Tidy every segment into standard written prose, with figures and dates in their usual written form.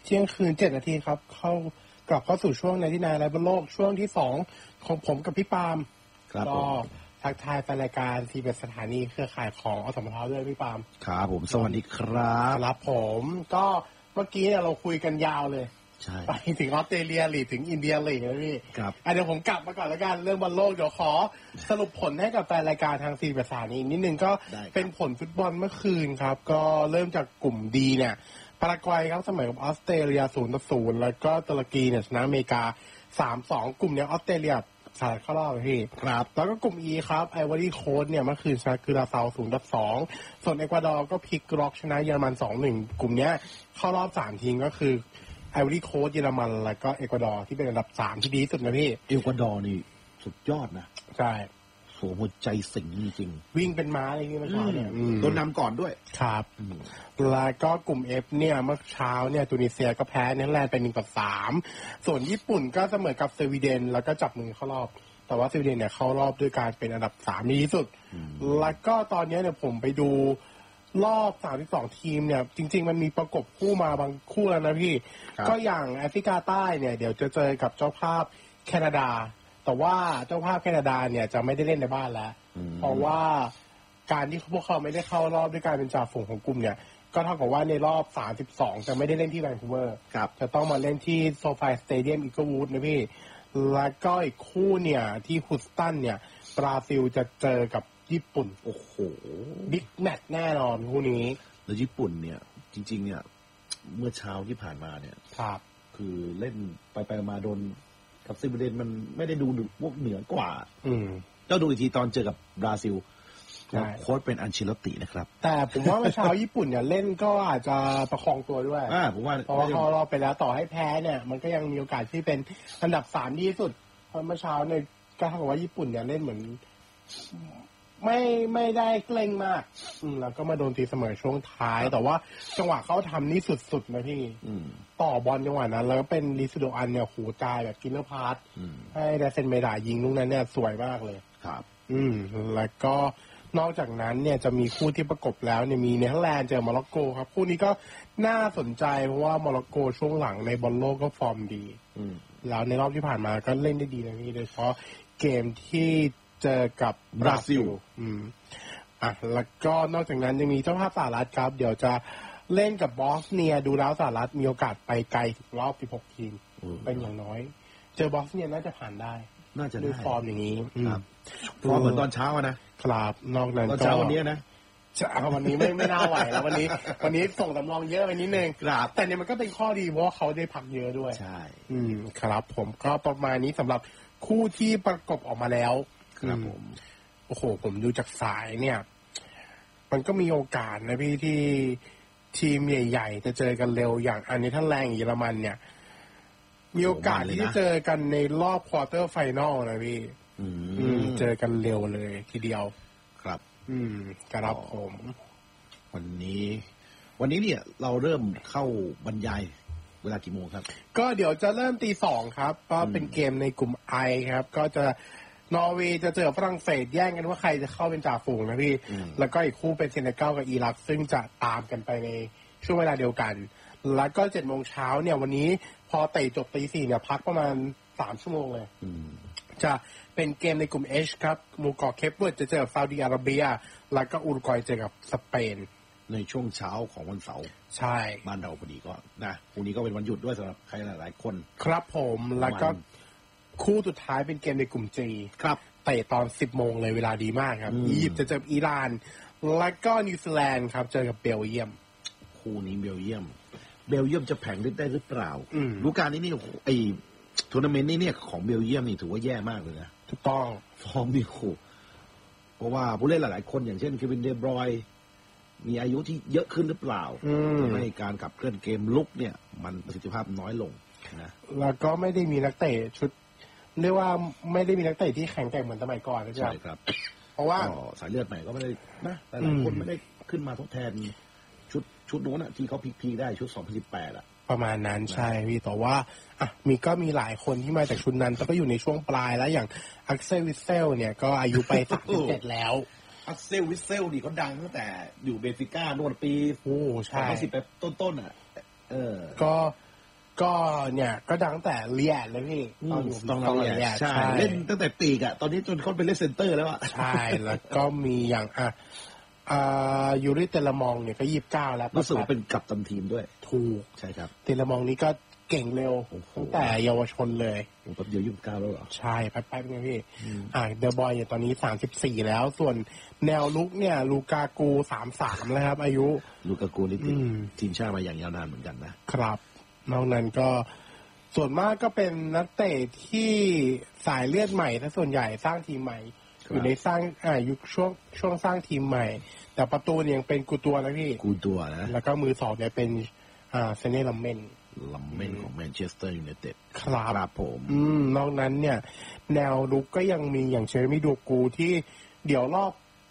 เที่ยงคืน7 นาทีครับกลับเข้าสู่ช่วงในที่นายไรบนโลกช่วงที่2ของผมกับพี่ปาล์มก็ทักทายไปรายการที่เป็นสถานีเครือข่ายของอสมทด้วยพี่ปาล์มครับผมสวัสดีครับครับผมก็เมื่อกี้เนี่ยเราคุยกันยาวเลยไปถึงออสเตรเลียลีกถึงอินเดียลีกนะพี่เดี๋ยวผมกลับมาก่อนแล้วกันเรื่องบอลโลกเดี๋ยวขอสรุปผลให้กับแฟนรายการทางซีประสานอีกนิดนึงก็เป็นผลฟุตบอลเมื่อคืนครับก็เริ่มจากกลุ่มดีเนี่ยปารากวัยครับเสมอกับออสเตรเลีย0-0แล้วก็ตุรกีเนี่ยชนะอเมริกา3-2กลุ่มเนี้ยออสเตรเลียสายเข้ารอบพี่ครับแล้วก็กลุ่ม E ครับไอวอรี่โค้ชเนี่ยเมื่อคืนชนะกิราเซา0-2ส่วนเอกวาดอร์ก็พลิกล็อกชนะเยอรมัน2-1กลุ่มเนี้ยเข้ารอบ3ทีมก็คือไอวอรี่โค้ชเยอรมันแล้วก็เอกวาดอร์ที่เป็นอันดับ3ที่ดีที่สุดนะพี่เอกวาดอร์นี่สุดยอดนะใช่โหหัวใจสิงจริงๆวิ่งเป็นม้าเลยที่เมื่อเช้าเนี่ยโดนนำก่อนด้วยครับแล้วก็กลุ่ม F เนี่ยเมื่อเช้าเนี่ยตุนิเซียก็แพ้เนเธอร์แลนด์ไป1-3ส่วนญี่ปุ่นก็เสมอกับสวีเดนแล้วก็จับมือเข้ารอบแต่ว่าสวีเดนเนี่ยเข้ารอบด้วยการเป็นอันดับ3ดีที่สุดแล้วก็ตอนนี้เนี่ยผมไปดูรอบ32ทีมเนี่ยจริงๆมันมีประกบคู่มาบางคู่แล้วนะพี่ก็อย่างแอฟริกาใต้เนี่ยเดี๋ยวจะเจอกับเจ้าภาพแคนาดาแต่ว่าเจ้าภาพแคนาดาเนี่ยจะไม่ได้เล่นในบ้านแล้วเพราะว่าการที่พวกเขาไม่ได้เข้ารอบด้วยการเป็นจ่าฝูงของกลุ่มเนี่ยก็เท่ากับว่าในรอบ32จะไม่ได้เล่นที่แวนคูเวอร์จะต้องมาเล่นที่โซฟาสเตเดียมอีเกิลวูดนะพี่แล้วก็อีกคู่เนี่ยที่ฮูสตันเนี่ยบราซิลจะเจอกับญี่ปุ่นโอ้โหบิ๊กแมตช์แน่นอนคู่นี้แล้วญี่ปุ่นเนี่ยจริงๆเนี่ยเมื่อเช้าที่ผ่านมาเนี่ยครับคือเล่นไปมาโดนกับซิมเดนมันไม่ได้ดูพวกเหนือกว่าเจ้าดูอีกทีตอนเจอกับบราซิลโค้ชเป็นอันเชลตินะครับแต่ผมว่าเมื่อเช้าญี่ปุ่นเนี่ยเล่นก็อาจจะประคองตัวด้วยผมว่าเพราะว่าพอเราไปแล้วต่อให้แพ้เนี่ยมันก็ยังมีโอกาสที่เป็นอันดับ3ดีที่สุดเพราะเมื่อเช้าเนี่ยก็เท่ากับว่าญี่ปุ่นเนี่ยเล่นเหมือนไม่ได้เกรงมากแล้วก็มาโดนตีเสมอช่วงท้ายแต่ว่าจังหวะเขาทำนี่สุดๆนะพี่ต่อบอลจังหวะนั้นแล้วก็เป็นลิซิโดอันเนี่ยหูจ่ายแบบกินเลอร์พาสให้ไดเซนเมดายิงลูกนั้นเนี่ยสวยมากเลยครับแล้วก็นอกจากนั้นเนี่ยจะมีคู่ที่ประกบแล้วเนี่ยมีเนเธอร์แลนด์เจอโมร็อกโกครับคู่นี้ก็น่าสนใจเพราะว่าโมร็อกโกช่วงหลังในบอลโลกก็ฟอร์มดีแล้วในรอบที่ผ่านมาก็เล่นได้ดีนะพี่โดยเฉพาะเกมที่เจอกับบราซิลแล้วก็นอกจากนั้นยังมีเจ้าภาพสหรัฐครับเดี๋ยวจะเล่นกับบอสเนียดูแล้วสหรัฐมีโอกาสไปไกลถึงรอบ16ทีมเป็นอย่างน้อยเจอบอสเนียน่าจะผ่านได้น่าจะด้วยฟอร์มอย่างนี้ฟอร์มเหมือนตอนเช้านะครับนอกนั้นตอนเช้าวันนี้นะวันนี้ไม่น่าไหวแล้ววันนี้ส่งสำรองเยอะไปนิดนึงแต่เนี่ยมันก็เป็นข้อดีเพราะว่าเขาได้พักเยอะด้วยใช่ครับผมก็ประมาณนี้สำหรับคู่ที่ประกบออกมาแล้วครับผมโอ้โหผมดูจากสายเนี่ยมันก็มีโอกาสนะพี่ที่ทีมใหญ่ๆจะเจอกันเร็วอย่างอันนี้ถ้าแรงเยอรมันเนี่ยมีโอกาสที่จะเจอกันในรอบควอเตอร์ไฟนอลนะพี่เจอกันเร็วเลยทีเดียวครับครับผมวันนี้เนี่ยเราเริ่มเข้าบรรยายเวลากี่โมงครับก็เดี๋ยวจะเริ่ม 2:00 ครับก็เป็นเกมในกลุ่ม I ครับก็จะนอร์เวย์จะเจอฝรั่งเศสแย่งกันว่าใครจะเข้าเป็นจ่าฝูงนะพี่แล้วก็อีกคู่เป็นเซเนกัลกับอิรักซึ่งจะตามกันไปในช่วงเวลาเดียวกันแล้วก็ 7:00 นเนี่ยวันนี้พอเตะจบ 4:00 เนี่ยพักประมาณ3ชั่วโมงเลยจะเป็นเกมในกลุ่ม H ครับหมู่เกาะเคปเวิร์ดจะเจอกับซาอุดิอาระเบียแล้วก็อุรุกวัยเจอกับสเปนในช่วงเช้าของวันเสาร์ใช่บ้านเราพอดีก็นะพรุ่งนี้ก็เป็นวันหยุดด้วยสำหรับใครหลายๆคนครับผมแล้วก็คู่สุดท้ายเป็นเกมในกลุ่ม G ครับเตะตอน 10:00 นเลยเวลาดีมากครับอียิปต์จะเจออิหร่านแล้วก็นิวซีแลนด์ครับเจอกับเบลเยียมคู่นี้เบลเยียมจะแผงได้หรือเปล่าฤดูกาลนี้นี่ไอทัวร์นาเมนต์นี้เนี่ยของเบลเยียมนี่ถือว่าแย่มากเลยนะถูกต้องฟอร์มนี่โหเพราะว่าผู้เล่นหลายๆคนอย่างเช่นเควินเดบรอยมีอายุที่เยอะขึ้นหรือเปล่าทำให้การขับเคลื่อนเกมลุกเนี่ยมันประสิทธิภาพน้อยลงนะแล้วก็ไม่ได้มีนักเตะชุดเรียกว่าไม่ได้มีนักเตะที่แข็งแกร่งเหมือนสมัยก่อนนะใช่ครับเพราะว่าสายเลือดใหม่ก็ไม่ได้นะหลายคนไม่ได้ขึ้นมาทดแทนชุดโน้นอ่ะที่เขาพีได้ชุด2018อ่ะประมาณนั้นใช่พี่แต่ว่ามีหลายคนที่มาจากชุดนั้นแต่ก็อยู่ในช่วงปลายแล้วอย่างอักเซลวิเซลเนี่ยก็อายุไป31แล้วอักเซลวิเซลนี่เขาดังตั้งแต่อยู่เบฟิก้าโน่นปีใช่ 2010ไปต้นๆอ่ะก็ก็เนี่ยก็ดังแต่เลียดเลยพี่ตอนอยู่ต้องตอนเรีเลียยนดใช่เล่นตั้งแต่ปีกอ่ะตอนนี้จนเขาเป็นเล่นเซนเตอร์แล้วอ่ะใช่แล้วก็มีอย่างยูริเตลมองเนี่ยก็29แล้วรู้สึกว่าเป็นกัปตันทีมด้วยถูกใช่ครับเตลมองนี้ก็เก่งเร็วตั้งแต่เยาวชนเลยโอ้แป๊บเดียว29แล้วเหรอใช่แป๊บๆเป็นไงพี่เดอะบอยเนี่ยตอนนี้34แล้วส่วนแนวลุกเนี่ยลูกากู33แล้วครับอายุลูกากูนี่ทีมชาติมาอย่างยาวนานเหมือนกันนะครับนอกนั้นก็ส่วนมากก็เป็นนักเตะที่สายเลือดใหม่และส่วนใหญ่สร้างทีมใหม่อยู่ในสร้างยุคช่วงสร้างทีมใหม่แต่ประตูเนี่ยยังเป็นกูตัวนะพี่กูตัวนะแล้วก็มือสองเนี่ยเป็นเซเน่ลัมเมนของแมนเชสเตอร์ยูไนเต็ดครับผมนอกนั้นเนี่ยแนวลุกก็ยังมีอย่างเชอร์มี่ดูกูที่เดี๋ยวรอบ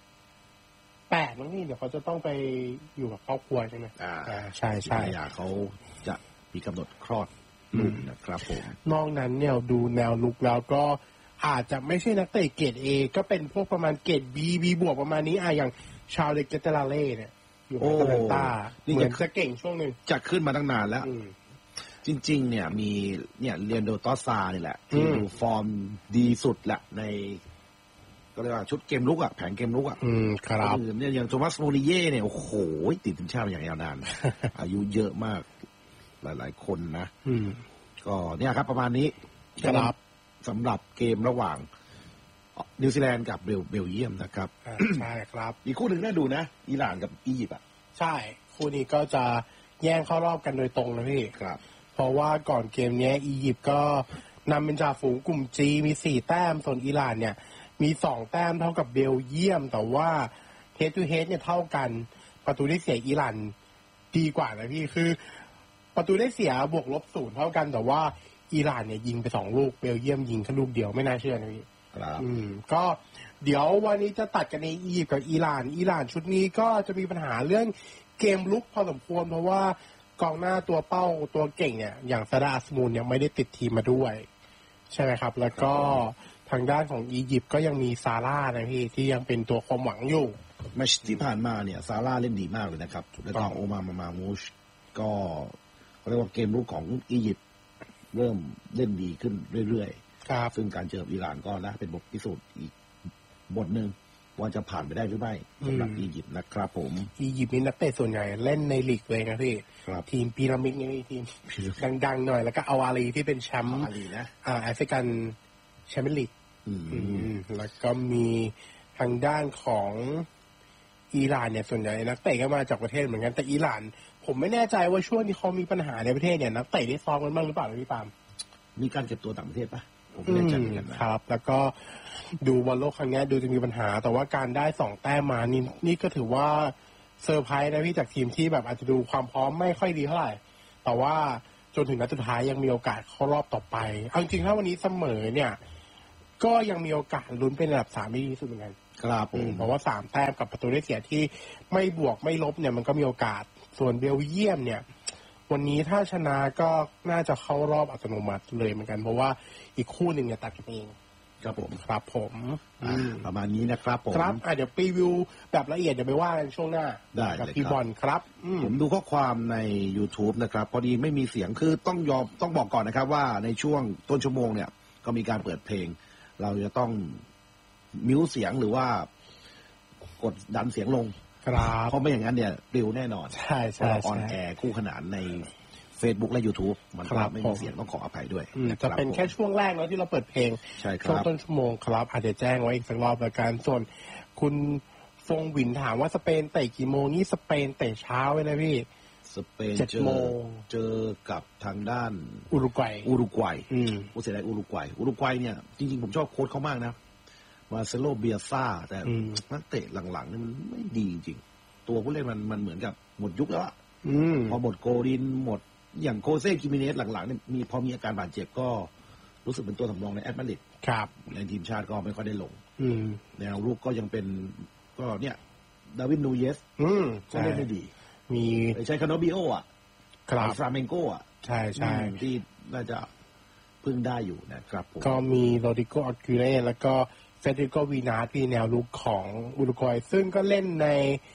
8มั้งนี่เดี๋ยวเขาจะต้องไปอยู่กับครอบครัวใช่ไหมใช่ใช่เขาจะมีกำหนดคลอดลูกนะครับผมนอกนั้นเนี่ยดูแนวลุกแล้วก็อาจจะไม่ใช่นักเตะเกรด A ก็เป็นพวกประมาณเกรด B บวกประมาณนี้อย่างชาวเด็กเจตลาเล่เนี่ยอยู่ในตาตาเหมือนจะเก่งช่วงนึงจะขึ้นมาตั้งนานแล้วจริงๆเนี่ยมีเนี่ยเรียนโดตอซานี่แหละที่ดูฟอร์มดีสุดแหละในก็เรียกว่าชุดเกมลุกแผนเกมลุกครับเนี่ยอย่างโทมัสโมนิเย่เนี่ยโอ้โหติดทีมชาติมาอย่างยาวนานอายุเยอะมากหลายๆคนนะก็เนี่ยครับประมาณนี้ครับสำหรับเกมระหว่างนิวซีแลนด์กับเบลเยียมนะครับใช่ครับอีกคู่หนึ่งน่าดูนะอิหร่านกับอียิปต์ใช่คู่นี้ก็จะแย่งเข้ารอบกันโดยตรงนะพี่ครับเพราะว่าก่อนเกมนี้อียิปต์ก็นำเป็นจ่าฝูงกลุ่ม G มี4แต้มส่วนอิหร่านเนี่ยมี2แต้มเท่ากับเบลเยียมแต่ว่าเฮดทูเฮดเนี่ยเท่ากันประตูได้เสียอิหร่านดีกว่านะพี่คือประตูได้เสียบวกลบ0เท่ากันแต่ว่าอิหร่านเนี่ยยิงไป2ลูกเบลเยียมยิงแค่ลูกเดียวไม่น่าเชื่อนะพี่ก็เดี๋ยววันนี้จะตัดกันในอียิปต์กับอิหร่านชุดนี้ก็จะมีปัญหาเรื่องเกมลุกพอสมควรเพราะว่ากองหน้าตัวเป้าตัวเก่งเนี่ยอย่างซาดาอัสมูนเนี่ยไม่ได้ติดทีมมาด้วยใช่ไหมครับแล้วก็ทางด้านของอียิปต์ก็ยังมีซาร่านะพี่ที่ยังเป็นตัวความหวังอยู่แมตช์ที่ผ่านมาเนี่ยซาร่าเล่นดีมากเลยนะครับแล้วก็โอมามูชก็เรียกว่าเกมลุกของอียิปต์เริ่มเล่นดีขึ้นเรื่อยๆซึ่งการเจออิหร่านก็นะเป็นบทพิสูจน์อีกบทหนึ่งว่าจะผ่านไปได้หรือไม่สำหรับอียิปต์นะครับผมอียิปต์นี่นักเตะส่วนใหญ่เล่นในลีกเลยนะพี่ทีมพีระมิดนี่ทีมดังๆหน่อยแล้วก็เอาอาลีที่เป็นแชมป์แอฟริกันแชมเปี้ยนลีกแล้วก็มีทางด้านของอิหร่านเนี่ยส่วนใหญ่นักเตะก็มาจากประเทศเหมือนกันแต่อิหร่านผมไม่แน่ใจว่าช่วงที่เขามีปัญหาในประเทศเนี่ยนักเตะได้ซ้อมกันบ้างหรือเปล่าพี่ปามมีการเก็บตัวต่างประเทศปะผมไม่แน่ใจเหมือนกันครับแล้วก็ดูบอลโลกครั้งนี้ดูจะมีปัญหาแต่ว่าการได้2แต้มมานี่ก็ถือว่าเซอร์ไพรส์นะพี่จากทีมที่แบบอาจจะดูความพร้อมไม่ค่อยดีเท่าไหร่แต่ว่าจนถึงนัดสุดท้ายยังมีโอกาสเข้ารอบต่อไปเอาจริงๆถ้าวันนี้เสมอเนี่ยก็ยังมีโอกาสลุ้นเป็นระดับ3ที่ดีสุดเหมือนกันครับเพราะว่า3แต้มกับประตูได้เสียที่ไม่บวกไม่ลบเนี่ยมันก็มีโอกาสส่วนเบลเยียมเนี่ยวันนี้ถ้าชนะก็น่าจะเข้ารอบอัตโนมัติเลยเหมือนกันเพราะว่าอีกคู่หนึ่งเนี่ยตัดกันเองครับผมครับผมประมาณนี้นะครับผมครับเดี๋ยวรีวิวแบบละเอียดเดี๋ยวไปว่ากันช่วงหน้าได้กับพี่บอลครับผมดูข้อความใน YouTube นะครับพอดีไม่มีเสียงคือต้องบอกก่อนนะครับว่าในช่วงต้นชั่วโมงเนี่ยก็มีการเปิดเพลงเราจะต้องมิวเสียงหรือว่ากดดันเสียงลงเพราะไม่อย่างนั้นเนี่ยปลิวแน่นอนใช่ใช่ออนแอร์คู่ขนานใน Facebook และ YouTube มันก็ไม่มีเสียงต้องขออภัยด้วยจะเป็นแค่ช่วงแรกแล้วที่เราเปิดเพลงช่วงต้นชั่วโมงครับอาจจะแจ้งไว้อีกสักรอบละกันส่วนคุณฟงหวินถามว่าสเปนเตะกี่โมงนี่สเปนเตะเช้าเลยนะพี่สเปนเจอกับทางด้านอุรุกวัยผู้เสียดายอุรุกวัยเนี่ยจริงๆผมชอบโค้ชเขามากนะมาเซโลเบียซ่าแต่นักเตะหลังๆนี่มันไม่ดีจริงตัวผู้เล่นมันเหมือนกับหมดยุคแล้วอะพอหมดโกดินหมดอย่างโคเซ่คิมิเนสหลังๆเนี่ยพอมีอาการบาดเจ็บก็รู้สึกเป็นตัวสำรองในแอตมาดริดในทีมชาติก็ไม่ค่อยได้ลงแนวลูกก็ยังเป็นก็เนี่ยดาวินนูเยสก็เล่นได้ดีมีใช้คาโนบิโออ่ะฟราเมนโกอ่ะใช่ที่น่าจะพึ่งได้อยู่นะครับก็มีโรดิโกอากิเร่แล้วก็เฟเดริโกวีนาที่แนวลุกของอุรุกวัยซึ่งก็เล่นใน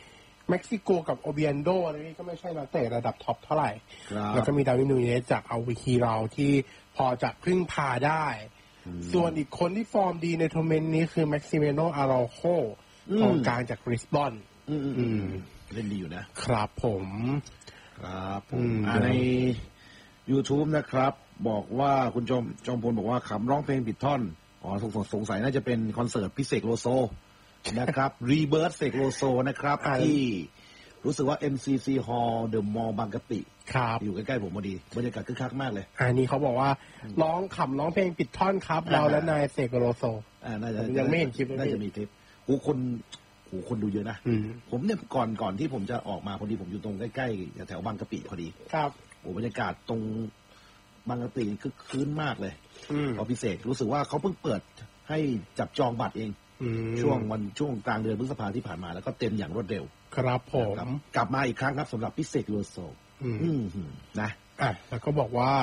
เม็กซิโกกับโอเบียนโดอะไรนี่ก็ไม่ใช่นักเตะระดับท็อปเท่าไหร่ครับแล้วก็มีดาร์วินนูเนสจากอัลวิคีเราที่พอจะพึ่งพาได้ ส่วนอีกคนที่ฟอร์มดีในทัวร์นาเมนต์นี้คือแม็กซิเมโนอาราโคกองกลางจากริสบอนเล่นดีอยู่นะครับผมครับใน YouTube นะครับบอกว่าคุณจอมพลบอกว่าขำร้องเพลงผิดท่อนสงสัยน่าจะเป็นคอนเสิร์ตพิเศษโลโซนะครับรีเบิร์ตเสกโลโซนะครับที่รู้สึกว่า MCC Hall The Mall บางกะปิอยู่ใกล้ๆผมพอดีบรรยากาศคึกคักมากเลยอันนี้เขาบอกว่าร้องเพลงปิดท่อนครับเราและนายเสกโลโซน่าจะยังไม่เห็นคลิปน่าจะมีคลิปคนดูเยอะนะผมเนี่ยก่อนที่ผมจะออกมาพอดีผมอยู่ตรงใกล้ๆแถวบางกะปิพอดีครับบรรยากาศตรงบางกะปิคึกคืนมากเลยพอพิเศษรู้สึกว่าเขาเพิ่งเปิดให้จับจองบัตรเองช่วงกลางเดือนพฤษภาที่ผ่านมาแล้วก็เต็มอย่างรวดเร็วครับผมกลับมาอีกครั้งครับสำหรับพิเศษโลโซนะแล้วก็บอกว่า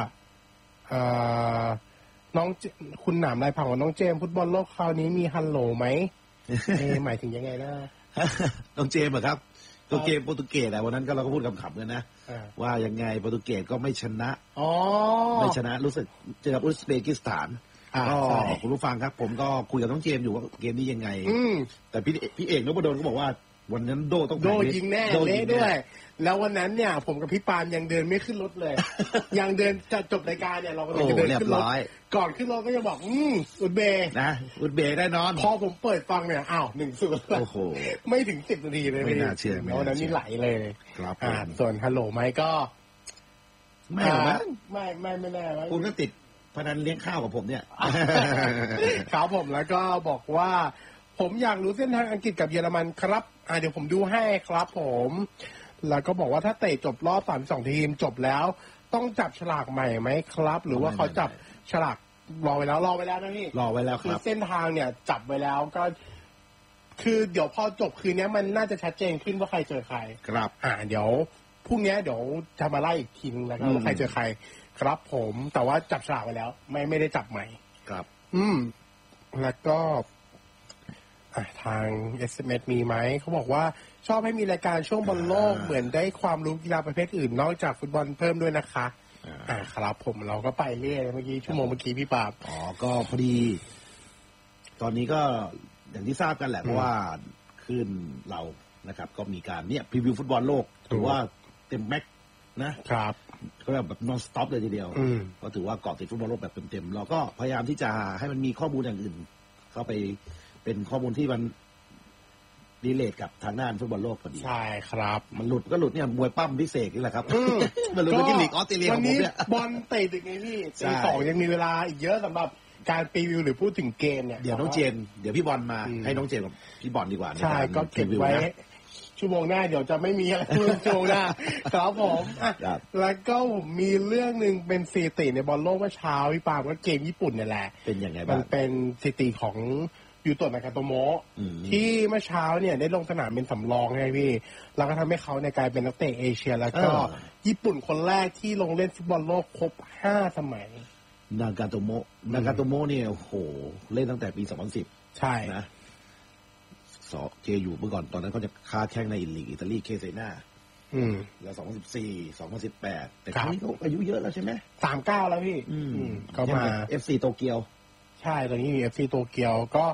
น้องคุณหนามลายผังของน้องเจมฟุตบอลโลกคราวนี้มีฮัลโหลไหมหมายถึงยังไงนะน้องเจมเหรอครับตัวเกมโปรตุเกสวันนั้นก็เราก็พูดขำๆกันนะว่ายังไงโปรตุเกสก็ไม่ชนะไม่ชนะรู้สึกเจอกับอุซเบกิสถานก็คุณผู้ฟังครับผมก็คุยกับน้องเจมอยู่ว่าเกมนี้ยังไงแต่พี่เอกนพดลก็บอกว่าวันนั้นโดต้องโดยิงแน่เละด้วยแล้ววันนั้นเนี่ยผมกับพี่ปานยังเดินไม่ขึ้นรถเลยยังเดินจะจบรายการเนี่ยเราก็จะเดินขึ้นรถก่อนขึ้นรถก็จะบอกอุดเบย์นะอุดเบย์ได้นอนพอผมเปิดฟังเนี่ยอ้าว1-0โอ้โหไม่ถึง10 นาทีเลยไม่น่าเชื่อวันนั้นนี่ไหลเลยครับส่วนฮัลโหลไหมก็ไม่หรอกมั้งไม่แน่คุณก็ติดพนันเลี้ยงข้าวกับผมเนี่ยครับผมแล้วก็บอกว่าผมอยากรู้เส้นทางอังกฤษกับเยอรมันครับเดี๋ยวผมดูให้ครับผมแล้วก็บอกว่าถ้าเตะจบรอบ32 ทีมจบแล้วต้องจับฉลากใหม่ไหมครับหรือว่าเขาจับฉลากรอไว้แล้วนะพี่รอไว้แล้วครับเส้นทางเนี่ยจับไว้แล้วก็คือเดี๋ยวพอจบคืนนี้มันน่าจะชัดเจนขึ้นว่าใครเจอใครครับเดี๋ยวพรุ่งนี้เดี๋ยวจะมาไล่อีกทีนึงแล้วว่าใครเจอใครครับผมแต่ว่าจับฉลากไว้แล้วไม่ได้จับใหม่ครับแล้วก็ทาง SMS มีไหมเขาบอกว่าชอบให้มีรายการช่วงบอลโลกเหมือนได้ความรู้กีฬาประเภทอื่นนอกจากฟุตบอลเพิ่มด้วยนะคะครับผมเราก็ไปเรื่อยเมื่อกี้ชั่วโมงเมื่อกี้พี่ปาบก็พอดีตอนนี้ก็อย่างที่ทราบกันแหละเพราะว่าขึ้นเรานะครับก็มีการเนี่ยพรีวิวฟุตบอลโลกถือว่าเต็มแม็กนะครับก็แบบนอนสต็อปเลยทีเดียวก็ถือว่าเกาะติดฟุตบอลโลกแบบเต็มๆเราก็พยายามที่จะให้มันมีข้อมูลอย่างอื่นเข้าไปเป็นข้อมูลที่มันรีเลทกับทางด้านฟุตบอลโลกพอดีใช่ครับมันหลุดเนี่ยมวยปั้มพิเศษนี่แหละครับมันหลุดไปที่ลีกออสเตรเลียของผมเนี่ยบอลเตะถึงไงพี่2ยังมีเวลาอีกเยอะสำหรับการพรีวิวหรือพูดถึงเกมเนี่ยเดี๋ยวน้องเจนเดี๋ยวพี่บอลมาให้น้องเจนกับพี่บอลดีกว่าใช่ก็เก็บไว้ชั่วโมงหน้าเดี๋ยวจะไม่มีอะไรชั่วโมงหน้าครับผมแล้วก็ผมมีเรื่องนึงเป็นสถิติในบอลโลกเมื่อเช้าพี่ปาว่าเกมญี่ปุ่นเนี่ยแหละเป็นยังไงบ้างมันเป็นสถิติของยูโตะนากาโตโมะที่เมื่อเช้าเนี่ยได้ลงสนามเป็นสำรองไงพี่แล้วก็ทำให้เขาในกลายเป็นนักเตะเอเชียแล้วก็ญี่ปุ่นคนแรกที่ลงเล่นฟุตบอลโลกครบ5 สมัยนากาโตโมะเนี่ยโอ้โหเล่นตั้งแต่ปี2010 ใช่นะเจอยู่เมื่อก่อนตอนนั้นเขาจะค้าแข่งในลีกอิตาลีเคเซน่าแล้ว2014 2018แต่ครั้งนี้เขาอายุเยอะแล้วใช่ไหม 39แล้วพี่ก็มา FC โตเกียวใช่ตอนนี้มี FC โตเกียวก็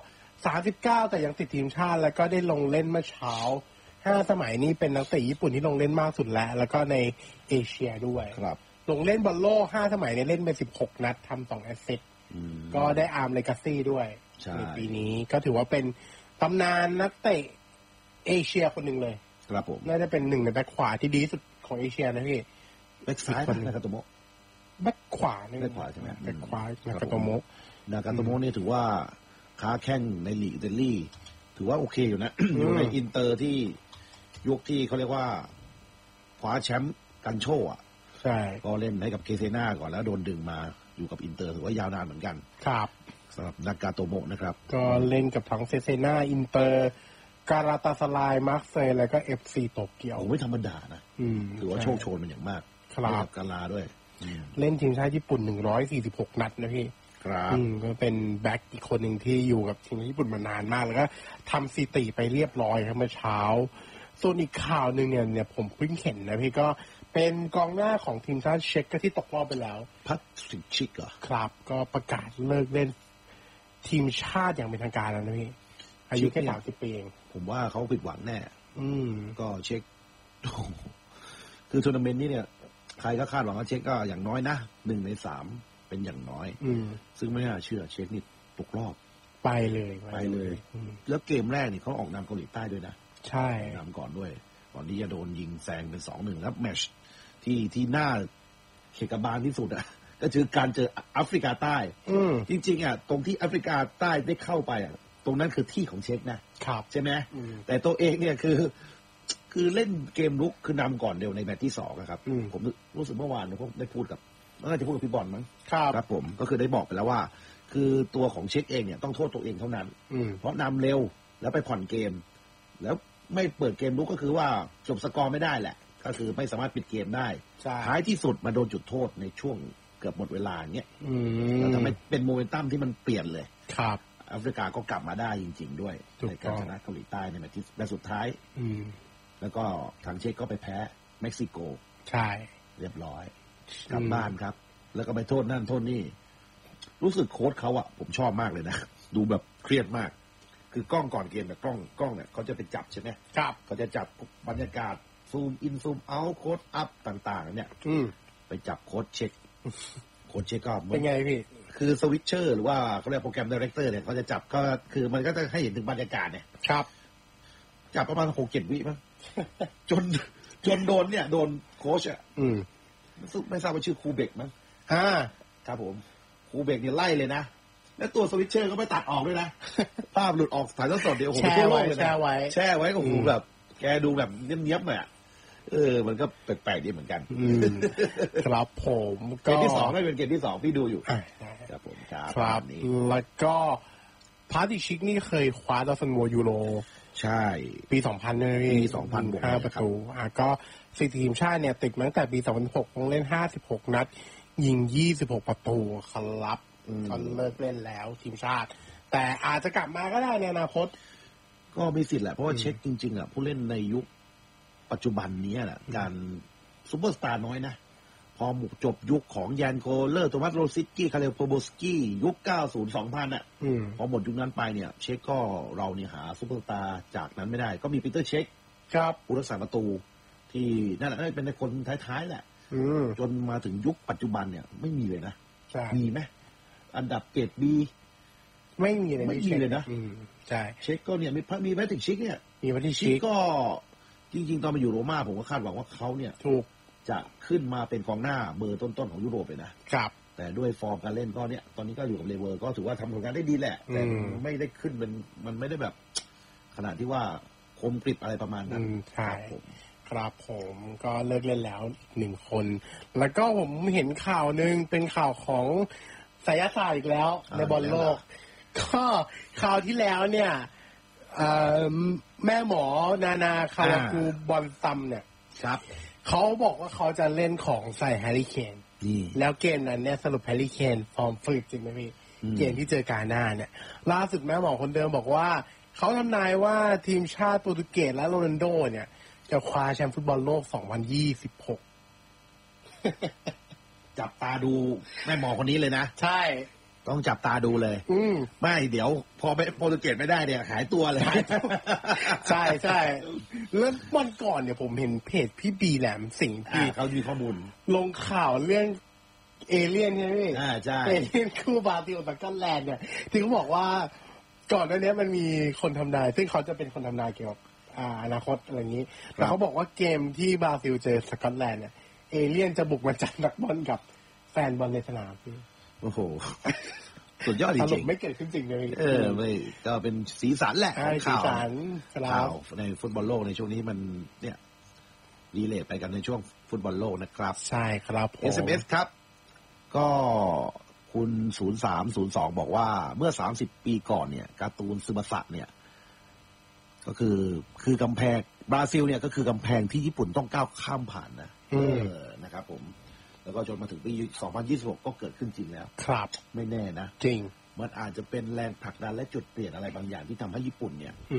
39แต่ยังติดทีมชาติแล้วก็ได้ลงเล่นเมื่อเช้า5 สมัยนี้เป็นนักเตะญี่ปุ่นที่ลงเล่นมากสุดแล้วก็ในเอเชียด้วยครับลงเล่นบอลโลก5 สมัยเนี่ยเล่นไป16 นัดทำ2 แอสซิสต์ก็ได้อาร์มเลกาซี่ด้วยในปีนี้ก็ถือว่าเป็นตำนานนักเตะเอเชียคนหนึ่งเลยครับผมน่าจะเป็นหนึ่งในแบ็คขวาที่ดีสุดของเอเชียนะพี่แบ็คซ้ายนะครับโตโมะแบ็คขวาแบ็คขวาใช่ไหมแบ็คขวานากาโตโมะนี่ถือว่าค้าแข่งในลีกอิตาลีถือว่าโอเคอยู่นะอยู่ในอินเตอร์ที่ยุคที่เขาเรียกว่าคว้าแชมป์กันโชอ่ะใช่ก็เล่นให้กับเคเซน่าก่อนแล้วโดนดึงมาอยู่กับอินเตอร์ถือว่ายาวนานเหมือนกันครับสำหรับนากาโตโมะนะครับก็เล่นกับทั้งเซเซน่าอินเตอร์การาตาสลายมาร์เซย์แล้วก็ FC โตเกียวไม่ธรรมดานะถือว่าโชคโชนมันอย่างมากครับกาลาด้วยเล่นทีมชาติญี่ปุ่น146 นัดนะพี่ครับก็เป็นแบ็คอีกคนหนึ่งที่อยู่กับทีมญี่ปุ่นมานานมากแล้วก็ทำสถิติไปเรียบร้อยครับเมื่อเช้าส่วนอีกข่าวหนึ่งเนี่ยผมเพิ่งเห็นนะพี่ก็เป็นกองหน้าของทีมชาติเช็กก็ที่ตกรอบไปแล้วพัทริกชิกเหรอครับก็ประกาศเลิกเล่นทีมชาติอย่างเป็นทางการแล้วนะพี่อายุแค่30 ปีเองผมว่าเขาผิดหวังแน่ก็เช็คคือทัวร์นาเมนต์นี้เนี่ยใครก็คาดหวังว่าเช็คก็อย่างน้อยนะ1 ใน 3เป็นอย่างน้อยซึ่งไม่น่าเชื่อเช็คนี่ตกรอบไปเลยแล้วเกมแรกนี่เขาออกนำเกาหลีใต้ด้วยนะใช่นำก่อนด้วยก่อนที่จะโดนยิงแซงเป็น 2-1 แล้วแมตช์ที่น่าเขกบาลที่สุดอ่ะก็คือการเจอแอฟริกาใต้จริงๆอ่ะตรงที่แอฟริกาใต้ได้เข้าไปอ่ะตรงนั้นคือที่ของเช็คนะครับใช่ไหมแต่ตัวเองเนี่ยคือเล่นเกมลุกคือนำก่อนเร็วในแมตช์ที่2ครับผมรู้สึกเมื่อวานผมได้พูดกับน่าจะพูดกับพี่บอลมั้งครับผมก็คือได้บอกไปแล้วว่าคือตัวของเช็คเองเนี่ยต้องโทษตัวเองเท่านั้นเพราะนำเร็วแล้วไปผ่อนเกมแล้วไม่เปิดเกมลุกก็คือว่าจบสกอร์ไม่ได้แหละก็คือไม่สามารถปิดเกมได้ท้ายที่สุดมาโดนจุดโทษในช่วงเกือบหมดเวลาเนี้ยแล้วทำให้เป็นโมเมนตัมที่มันเปลี่ยนเลยครับแอฟริกาก็กลับมาได้จริงๆด้วยในการชนะเกาหลีใต้ในแมตช์ที่สุดท้ายแล้วก็ทางเช็กก็ไปแพ้เม็กซิโกใช่เรียบร้อยกลับบ้านครับแล้วก็ไปโทษนั่นโทษนี่รู้สึกโค้ชเขาอ่ะผมชอบมากเลยนะดูแบบเครียดมากคือกล้องก่อนเกมแบบกล้องเนี่ยเขาจะไปจับใช่ไหมครับเขาจะจับบรรยากาศซูมอินซูมเอาโค้ดอัพต่างๆเนี่ยไปจับโค้ดเช็คก็เป็นไงพี่คือสวิตเชอร์หรือว่าเขาเรียกโปรแกรมไดเรคเตอร์เนี่ยเขาจะจับก็คือมันก็จะให้เห็นถึงบรรยากาศเนี่ยครับจับประมาณ 6-7 วิมั้งจนโดนเนี่ยโดนโค้ชอ่ะไม่ทราบว่าชื่อครูเบกมั้งครับผมครูเบกเนี่ยไล่เลยนะแล้วตัวสวิตเชอร์ก็ไม่ตัดออกด้วยนะภาพหลุดออกถ่ายทอดสดเดี๋ยวผมแช่ไว้โอ้โหแบบแกดูแบบเนี้ยบๆหน่อยอ่ะมันก็แปลกๆดีเหมือนกันครับผมเกมที่2ไม่เป็นเกมที่2พี่ดูอยู่ครับผมครับแล้วก็พาร์ติชิกนี่เคยคว้าดาวซันโวยูโรใช่ปี 2000เลยปี 2000 5 ประตูก็สิทีมชาติเนี่ยติดมาตั้งแต่ปี 2006ลงเล่น56 นัดยิง26 ประตูครับก็เลิกเล่นแล้วทีมชาติแต่อาจจะกลับมาก็ได้ในอนาคตก็มีสิทธิ์แหละเพราะว่าเช็คจริงๆอ่ะผู้เล่นในยุคปัจจุบันนี้แหละการซุปเปอร์สตาร์น้อยนะพอจบยุคของแยนโคเลอร์โทมัสโรซิกกี้คาเลโปโบสกี้ยุค 90-2000 อ่ะพอหมดยุคนั้นไปเนี่ยเช็คก็เราเนี่ยหาซุปเปอร์สตาร์จากนั้นไม่ได้ก็มีปีเตอร์เช็คครับผู้รักษาประตูที่นั่นแหละเป็นคนท้ายๆแหละจนมาถึงยุคปัจจุบันเนี่ยไม่มีเลยนะมีไหมอันดับเกรดบีไม่มีเลยนะใช่เช็คก็เนี่ยมีแพทริกชิกเนี่ยมีแพทริกชิกก็จริงๆตอนมาอยู่โรม่าผมก็คาดหวังว่าเขาเนี่ยถูกจะขึ้นมาเป็นกองหน้าเบอร์ต้นๆของยุโรปเลยนะครับแต่ด้วยฟอร์มการเล่นก็เนี่ยตอนนี้ก็อยู่กับเลเวอร์ก็ถือว่าทำผลงานได้ดีแหละแต่ไม่ได้ขึ้นเป็นมันไม่ได้แบบขนาดที่ว่าคมกริบอะไรประมาณนั้นใช่ครับผมก็เลิกเล่นแล้ว1 คนแล้วก็ผมเห็นข่าวนึงเป็นข่าวของไสยศาสตร์อีกแล้วในบอลโลกก็ข่าวที่แล้วเนี่ยแม่หมอนาคาวากูบอลซัมเนี่ยครับเขาบอกว่าเขาจะเล่นของใส่แฮร์รี่เคนแล้วเกมนั้นเนี่ยสรุปแฮร์รี่เคนฟอร์มฝืดจริงไหมพี่เกมที่เจอกาน่าเนี่ยล่าสุดแม่หมอคนเดิมบอกว่าเขาทำนายว่าทีมชาติโปรตุเกสและโรนัลโดเนี่ยจะคว้าแชมป์ฟุตบอลโลก 2026 จับตาดูแม่หมอคนนี้เลยนะใช่ต้องจับตาดูเลยไม่เดี๋ยวพอไปโปรตุเกสไม่ได้เนี่ยหายตัวเลยใช่ใช่แล้ววันก่อนเนี่ยผมเห็นเพจพี่บีแหลมสิงห์ที่เขามีข้อมูลลงข่าวเรื่องเอเลี่ยนใช่ไหมพี่ใช่เอเลี่ยนคู่บราซิลกับสกอตแลนด์เนี่ยที่เขาบอกว่าก่อนหน้านี้มันมีคนทำนายซึ่งเขาจะเป็นคนทำนายเกี่ยวกับอนาคตอะไรอย่างนี้แต่เขาบอกว่าเกมที่บราซิลเจอสกอตแลนด์เนี่ยเอเลี่ยนจะบุกมาจับนักบอลกับแฟนบอลในสนามพี่โอ้โหสุดยอดจริงๆสรุปไม่เกิดขึ้นจริงเลยไม่ก็เป็นสีสันแหละข่าวในฟุตบอลโลกในช่วงนี้มันเนี่ยรีเลทไปกันในช่วงฟุตบอลโลกนะครับใช่ครับผม SMS ครับก็คุณ0302บอกว่าเมื่อ30 ปีก่อนเนี่ยการ์ตูนซึบะสะเนี่ยก็คือกำแพงบราซิลเนี่ยก็คือกำแพงที่ญี่ปุ่นต้องก้าวข้ามผ่านนะครับผมแล้วก็จนมาถึงปี 2026 ก็เกิดขึ้นจริงแล้วครับไม่แน่นะจริงมันอาจจะเป็นแรงผลักดันและจุดเปลี่ยนอะไรบางอย่างที่ทำให้ญี่ปุ่นเนี่ย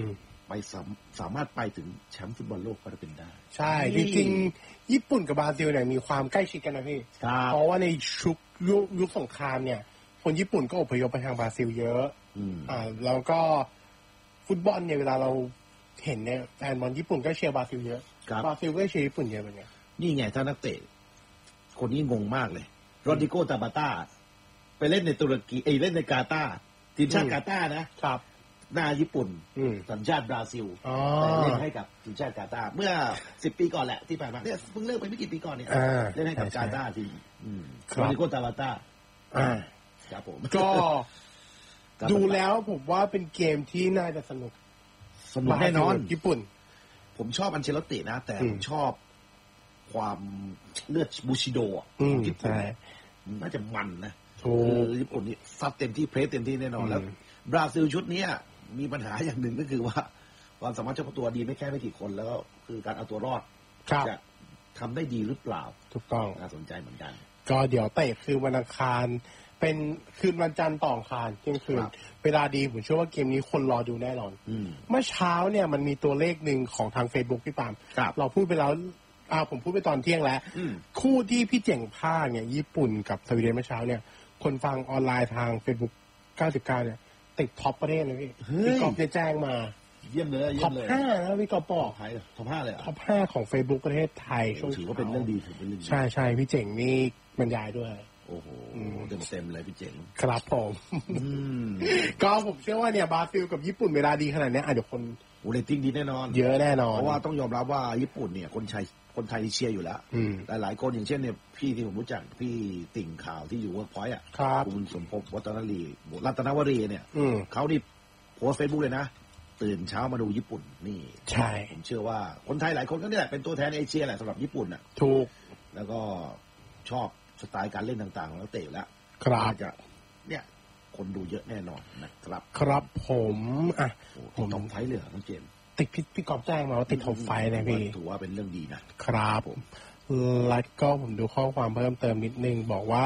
สามารถไปถึงแชมป์ฟุตบอลโลกก็จะเป็นได้ใช่จริงๆญี่ปุ่นกับบราซิลเนี่ยมีความใกล้ชิดกันนะพี่เพราะว่าในยุคสงครามเนี่ยคนญี่ปุ่นก็อพยพไปทางบราซิลเยอะแล้วก็ฟุตบอลเนี่ยเวลาเราเห็นเนี่ยแฟนบอลญี่ปุ่นก็เชียร์บราซิลเยอะบราซิลก็เชียร์ญี่ปุ่นเยอะเหมือนกันนี่ไงถ้านักเตะคนนี้งงมากเลยโรดริโก ตาบาต้าไปเล่นในตุรกีเล่นในกาตาร์ทีมชาติกาตาร์นะครับหน้าญี่ปุ่นสัญชาติบราซิลแต่เล่นให้กับทีมชาติกาตาร์เมื่อ10 ปีก่อนแหละที่ผ่านมาเนี่ยเพิ่งเลิกไปไม่กี่ปีก่อนเนี่ยเล่นให้กับกาตาร์ทีมโรดริโก ตาบาต้าครับผมก็ดูแล้วผมว่าเป็นเกมที่น่าจะสนุกแน่นอนญี่ปุ่นผมชอบอันเชลตินะแต่ผมชอบความเลือดบูชิโดของญี่ปุ่นน่าจะมันนะญี่ปุ่นนี่ซัดเต็มที่เพรสเต็มที่แน่นอนแล้วบราซิลชุดนี้มีปัญหาอย่างหนึ่งก็คือว่าความสามารถเฉพาะตัวดีไม่กี่คนแล้วก็คือการเอาตัวรอดจะทำได้ดีหรือเปล่าถูกต้องน่าสนใจเหมือนกันก็เดี๋ยวเตะคือวันอังคารเป็นคืนวันจันทร์ต่ออังคารเที่ยงคืนเวลาดีผมเชื่อว่าเกมนี้คนรอดูแน่นอนเมื่อเช้าเนี่ยมันมีตัวเลขหนึ่งของทาง Facebook พี่ปามเราพูดไปแล้วผมพูดไปตอนเที่ยงแล้วคู่ที่พี่เจ๋งพาเนี่ยญี่ปุ่นกับสวีเดนเมื่อเช้าเนี่ยคนฟังออนไลน์ทาง Facebook 99เนี่ยติดท็อปประเทศเลยพี่กอล์ฟจะแจ้งมาเยี่ยมเลยท็อป5นะพี่กอล์ฟบอกท็อป5เลยท็อป5ของ Facebook ประเทศไทยช่วงถือว่าเป็นเรื่องดีใช่พี่เจ๋งนี่บรรยายด้วยโอ้โหเต็มเลยพี่เจ๋งครับผมก็ผมเชื่อว่าเนี่ยบราซิลกับญี่ปุ่นเวลาดีขนาดนี้เดี๋ยวคนเรตติ้งดีแน่นอนเยอะแน่นอนเพราะว่าต้องยอมรับว่าญี่ปุ่นเนี่ยคนไทยเชียร์อยู่แล้วหลายคนอย่างเช่นเนี่ยพี่ที่ผมรู้จักพี่ติ่งข่าวที่อยู่เวิร์กพอยต์คุณสมภพรัตนวรีเนี่ยเขานี่โพสเฟซบุ๊กเลยนะตื่นเช้ามาดูญี่ปุ่นนี่ใช่ผมเชื่อว่าคนไทยหลายคนก็เนี่ยเป็นตัวแทนเอเชียแหละสำหรับญี่ปุ่นถูกแล้วก็ชอบสไตล์การเล่นต่างๆของนักเตะแล้วจะเนี่ยคนดูเยอะแน่นอนนะครับครับผมผมต้องไฟเลยน้องเจมติดพี่กอบแจ้งมาว่าติดท็อปไฟนะพี่ถือว่าเป็นเรื่องดีนะครับผมแล้วก็ผมดูข้อความเพิ่มเติมนิดนึงบอกว่า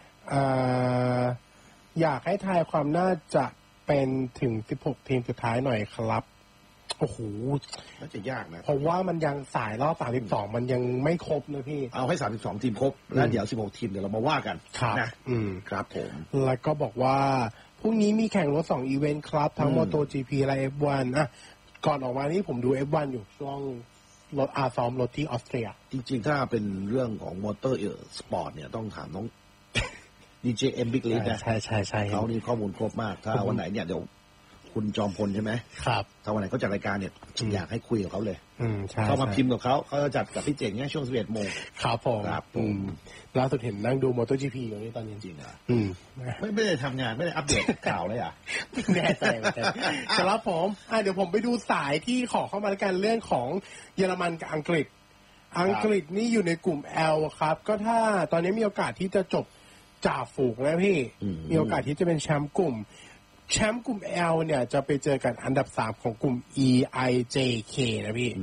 อยากให้ทายความน่าจะเป็นถึง16ทีมสุดท้ายหน่อยครับโอ้โหน่าจะยากนะเพราะว่ามันยังสายรอบ32มันยังไม่ครบนะพี่เอาให้32ทีมครบแล้วเดี๋ยว16ทีมเดี๋ยวเรามาว่ากันนะครับผมแล้วก็บอกว่าพรุ่งนี้มีแข่งรถ2อีเวนต์ครับทั้ง MotoGP และ F1 ก่อนออกมานี่ผมดู F1 อยู่ช่วงรถซ้อมรถที่ออสเตรียจริงๆถ้าเป็นเรื่องของมอเตอร์สปอร์ตเนี่ยต้องถามน้องดีเจเอ็มบิ๊กลีดนะใช่เขานี่ข้อมูลครบมากถ้าวันไหนเนี่ยเดี๋ยวคุณจอมพลใช่ไหมครับถ้าวันไหนเขาจัดรายการเนี่ยอยากให้คุยกับเขาเลยใช่เข้ามาพิมพ์กับเขาจะจัดกับพี่เจ๋งเนี่ยช่วง 11 โมงครับผมล่าสุดเห็นนั่งดู MotoGP อยู่นี่ตอนนี้จริงไม่ได้ทำงานไม่ได้อัปเดตข่าวเลยแน่ใจครับผมเดี๋ยวผมไปดูสายที่ขอเข้ามาแล้วกันเรื่องของเยอรมันกับอังกฤษนี่อยู่ในกลุ่ม L ครับก็ถ้าตอนนี้มีโอกาสที่จะจบจ่าฝูงนะพี่มีโอกาสที่จะเป็นแชมป์กลุ่มL เนี่ยจะไปเจอกันอันดับ3ของกลุ่ม EIJK นะพี่